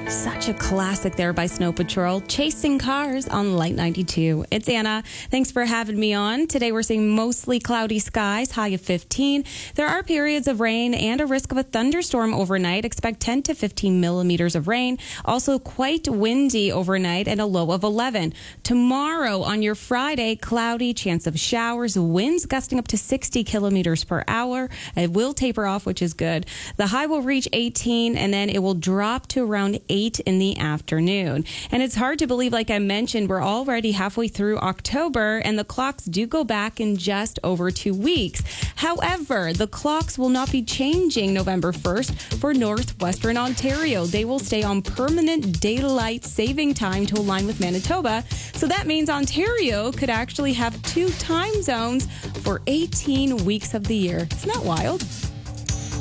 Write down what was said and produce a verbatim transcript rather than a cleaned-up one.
Such a classic there by Snow Patrol, Chasing Cars on Light ninety-two. It's Anna. Thanks for having me on. Today we're seeing mostly cloudy skies, high of fifteen. There are periods of rain and a risk of a thunderstorm overnight. Expect ten to fifteen millimeters of rain. Also quite windy overnight and a low of eleven. Tomorrow on your Friday, cloudy, chance of showers, winds gusting up to sixty kilometers per hour. It will taper off, which is good. The high will reach eighteen and then it will drop to around eight in the afternoon. And it's hard to believe, like I mentioned, we're already halfway through October and the clocks do go back in just over two weeks. However, the clocks will not be changing November first for northwestern Ontario. They will stay on permanent daylight saving time to align with Manitoba. So that means Ontario could actually have two time zones for eighteen weeks of the year. Isn't that wild?